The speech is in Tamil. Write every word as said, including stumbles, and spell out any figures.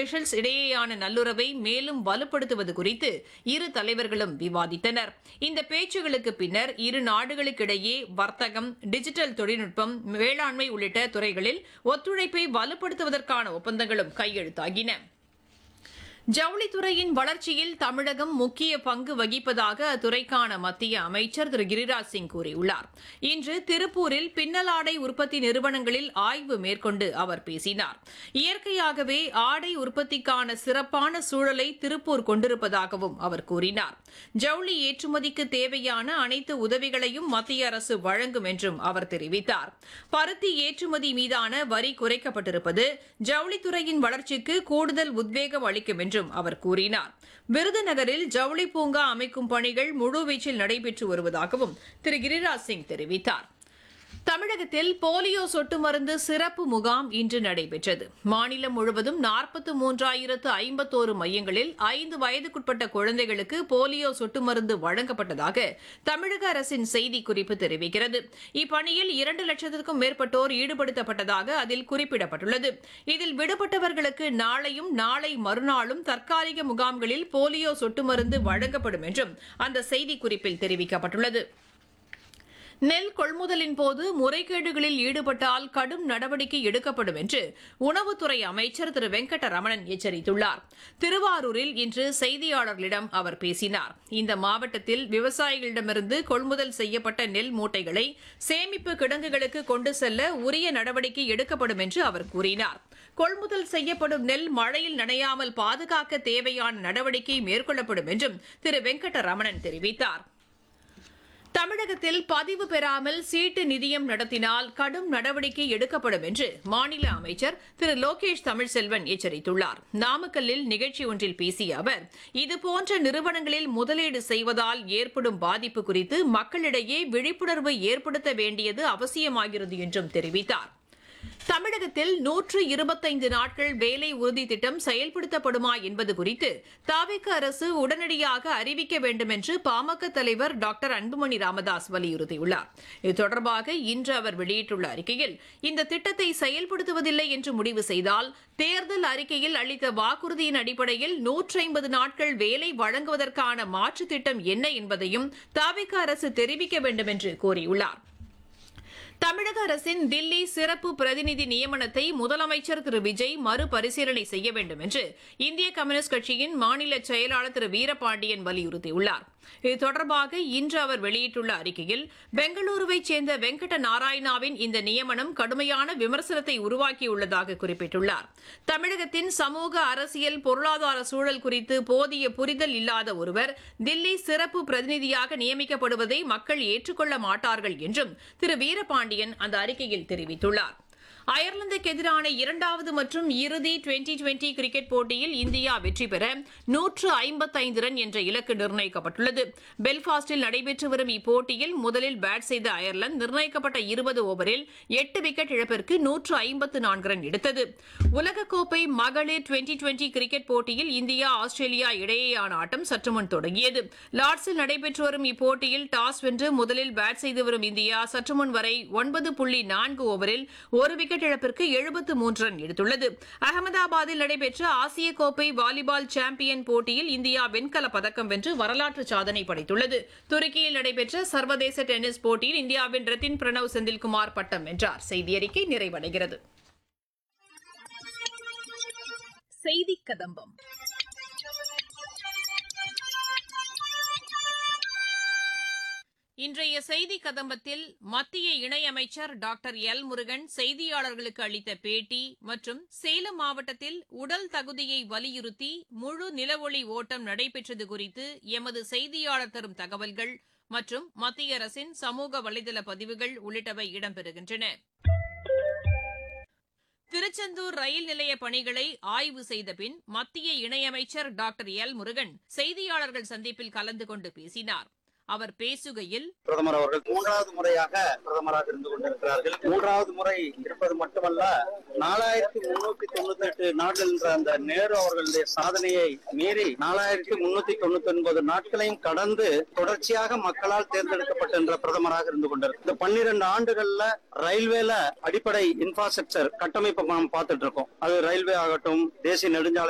செஷல்ஸ் இடையேயான நல்லுறவை மேலும் வலுப்படுத்துவது குறித்து இரு தலைவர்களும் விவாதித்தனர். இந்த பேச்சுகளுக்கு பின்னர் இரு நாடுகளுக்கிடையே வர்த்தகம், டிஜிட்டல் தொழில்நுட்பம், வேளாண்மை உள்ளிட்ட துறைகளில் ஒத்துழைப்பை வலுப்படுத்துவதற்கான ஒப்பந்தங்களும் கையெழுத்தாகின. ஜவுளித்துறையின் வளர்ச்சியில் தமிழகம் முக்கிய பங்கு வகிப்பதாக அத்துறைக்கான மத்திய அமைச்சர் திரு கிரிராஜ் சிங் கூறியுள்ளார். இன்று திருப்பூரில் பின்னலாடை உற்பத்தி நிறுவனங்களில் ஆய்வு மேற்கொண்டு அவர் பேசினார். இயற்கையாகவே ஆடை உற்பத்திக்கான சிறப்பான சூழலை திருப்பூர் கொண்டிருப்பதாகவும் அவர் கூறினார். ஜவுளி ஏற்றுமதிக்கு தேவையான அனைத்து உதவிகளையும் மத்திய அரசு வழங்கும் என்றும் அவர் தெரிவித்தார். பருத்தி ஏற்றுமதி மீதான வரி குறைக்கப்பட்டிருப்பது ஜவுளித்துறையின் வளர்ச்சிக்கு கூடுதல் உத்வேகம் அளிக்கும் என்றும் அவர் கூறினார். விருதுநகரில் ஜவுளி பூங்கா அமைக்கும் பணிகள் முழுவீச்சில் நடைபெற்று வருவதாகவும் திரு கிரிராஜ் சிங் தெரிவித்தார். தமிழகத்தில் போலியோ சொட்டு மருந்து சிறப்பு முகாம் இன்று நடைபெற்றது. மாநிலம் முழுவதும் நாற்பத்து மூன்றாயிரத்து ஐம்பத்தோரு மையங்களில் ஐந்து வயதுக்குட்பட்ட குழந்தைகளுக்கு போலியோ சொட்டு மருந்து வழங்கப்பட்டதாக தமிழக அரசின் செய்திக்குறிப்பு தெரிவிக்கிறது. இப்பணியில் இரண்டு லட்சத்திற்கும் மேற்பட்டோர் ஈடுபடுத்தப்பட்டதாக அதில் குறிப்பிடப்பட்டுள்ளது. இதில் விடுபட்டவர்களுக்கு நாளையும் நாளை மறுநாளும் தற்காலிக முகாம்களில் போலியோ சொட்டு மருந்து வழங்கப்படும் என்றும் அந்த செய்திக்குறிப்பில் தெரிவிக்கப்பட்டுள்ளது. நெல் கொள்முதலின் போது முறைகேடுகளில் ஈடுபட்டால் கடும் நடவடிக்கை எடுக்கப்படும் என்று உணவுத்துறை அமைச்சர் திரு வெங்கடரமணன் எச்சரித்துள்ளார். திருவாரூரில் இன்று செய்தியாளர்களிடம் அவர் பேசினார். இந்த மாவட்டத்தில் விவசாயிகளிடமிருந்து கொள்முதல் செய்யப்பட்ட நெல் மூட்டைகளை சேமிப்பு கிடங்குகளுக்கு கொண்டு செல்ல உரிய நடவடிக்கை எடுக்கப்படும் என்று அவர் கூறினார். கொள்முதல் செய்யப்படும் நெல் மழையில் நனையாமல் பாதுகாக்க தேவையான நடவடிக்கை மேற்கொள்ளப்படும் என்றும் திரு வெங்கடரமணன் தெரிவித்தார். தமிழகத்தில் பதிவு பெறாமல் சீட்டு நிதியம் நடத்தினால் கடும் நடவடிக்கை எடுக்கப்படும் என்று மாநில அமைச்சர் திரு லோகேஷ் தமிழ்செல்வன் எச்சரித்துள்ளார். நாமக்கல்லில் நிகழ்ச்சி ஒன்றில் பேசிய அவர், இதுபோன்ற நிறுவனங்களில் முதலீடு செய்வதால் ஏற்படும் பாதிப்பு குறித்து மக்களிடையே விழிப்புணர்வு ஏற்படுத்த வேண்டியது அவசியமாகிறது என்றும் தெரிவித்தார். தமிழகத்தில் நூற்று இருபத்தைந்து நாட்கள் வேலை உறுதி திட்டம் செயல்படுத்தப்படுமா என்பது குறித்து தவிக அரசு உடனடியாக அறிவிக்க வேண்டும் என்று பாமக தலைவர் டாக்டர் அன்புமணி ராமதாஸ் வலியுறுத்தியுள்ளார். இது தொடர்பாக இன்று அவர் வெளியிட்டுள்ள அறிக்கையில், இந்த திட்டத்தை செயல்படுத்துவதில்லை என்று முடிவு செய்தால் தேர்தல் அறிக்கையில் அளித்த வாக்குறுதியின் அடிப்படையில் நூற்றி ஐம்பது நாட்கள் வேலை வழங்குவதற்கான மாற்று திட்டம் என்ன என்பதையும் தவிக அரசு தெரிவிக்க வேண்டும் என்று கோரியுள்ளார். தமிழக அரசின் தில்லி சிறப்பு பிரதிநிதி நியமனத்தை முதலமைச்சர் திரு விஜய் மறுபரிசீலனை செய்ய வேண்டும் என்று இந்திய கம்யூனிஸ்ட் கட்சியின் மாநில செயலாளர் திரு வீரபாண்டியன் வலியுறுத்தியுள்ளார். இது தொடர்பாக இன்று அவர் வெளியிட்டுள்ள அறிக்கையில், பெங்களூருவைச் சேர்ந்த வெங்கட நாராயணாவின் இந்த நியமனம் கடுமையான விமர்சனத்தை உருவாக்கியுள்ளதாக குறிப்பிட்டுள்ளார். தமிழகத்தின் சமூக, அரசியல், பொருளாதார சூழல் குறித்து போதிய புரிதல் இல்லாத ஒருவர் தில்லி சிறப்பு பிரதிநிதியாக நியமிக்கப்படுவதை மக்கள் ஏற்றுக்கொள்ள மாட்டார்கள் என்றும் திரு வீரபாண்டியன் அந்த அறிக்கையில் தெரிவித்துள்ளார். அயர்லாந்துக்கு எதிரான இரண்டாவது மற்றும் இறுதி டுவெண்டி டுவெண்டி கிரிக்கெட் போட்டியில் இந்தியா வெற்றி பெற நூற்று ஐம்பத்தைந்து ரன் என்ற இலக்கு நிர்ணயிக்கப்பட்டுள்ளது. பெல்பாஸ்டில் நடைபெற்று வரும் இப்போட்டியில் முதலில் பேட் செய்த அயர்லாந்து நிர்ணயிக்கப்பட்ட இருபது ஓவரில் எட்டு விக்கெட் இழப்பிற்கு நூற்று ஐம்பத்து நான்கு ரன் எடுத்தது. உலகக்கோப்பை மகளிர் டுவெண்டி டுவெண்டி கிரிக்கெட் போட்டியில் இந்தியா, ஆஸ்திரேலியா இடையேயான ஆட்டம் சற்றுமுன் தொடங்கியது. லார்ட்ஸில் நடைபெற்று வரும் இப்போட்டியில் டாஸ் வென்று முதலில் பேட் செய்து வரும் இந்தியா சற்றுமுன் வரை ஒன்பது புள்ளி நான்கு ஓவரில் ஒரு விக்கெட் இழப்பிற்கு எழுபத்து மூன்று ரன் எடுத்துள்ளது. அகமதாபாத்தில் நடைபெற்ற ஆசிய கோப்பை வாலிபால் சாம்பியன் போட்டியில் இந்தியா வெண்கலப் பதக்கம் வென்று வரலாற்று சாதனை படைத்துள்ளது. துருக்கியில் நடைபெற்ற சர்வதேச டென்னிஸ் போட்டியில் இந்தியாவின் ரத்தின் பிரணவ் செந்தில்குமார் பட்டம் வென்றார். செய்தி அறிக்கை நிறைவடைகிறது. செய்தி கதம்பம். இன்றைய செய்தி கதம்பத்தில் மத்திய இணையமைச்சர் டாக்டர் எல் முருகன் செய்தியாளர்களுக்கு அளித்த பேட்டி மற்றும் சேலம் மாவட்டத்தில் உடல் தகுதியை வலியுறுத்தி முழு நிலவொளி ஓட்டம் நடைபெற்றது குறித்து எமது செய்தியாளர் தரும் தகவல்கள் மற்றும் மத்திய அரசின் சமூக வலைதள பதிவுகள் உள்ளிட்டவை இடம்பெறுகின்றன. திருச்செந்தூர் ரயில் நிலைய பணிகளை ஆய்வு செய்த பின் மத்திய இணையமைச்சர் டாக்டர் எல் முருகன் செய்தியாளர்கள் சந்திப்பில் கலந்து கொண்டு பேசினார். அவர் பேசுகையில், பிரதமர் அவர்கள் மூன்றாவது முறையாக பிரதமராக இருந்து கொண்டிருக்கிறார்கள். மூன்றாவது முறை இருப்பது மட்டுமல்ல, நாலாயிரத்தி முன்னூத்தி தொண்ணூத்தி எட்டு நாட்கள் என்ற அந்த நேரு அவர்களுடைய சாதனையை மீறி நாலாயிரத்தி முன்னூத்தி தொண்ணூத்தி ஒன்பது நாட்களையும் கடந்து தொடர்ச்சியாக மக்களால் தேர்ந்தெடுக்கப்பட்ட பிரதமராக இருந்து கொண்டிருக்கிறார். இந்த பன்னிரண்டு ஆண்டுகள்ல ரயில்வேல அடிப்படை இன்ஃப்ராஸ்ட்ரக்சர் கட்டமைப்பை நாம் பார்த்துட்டு இருக்கோம். அது ரயில்வே ஆகட்டும், தேசிய நெடுஞ்சாலை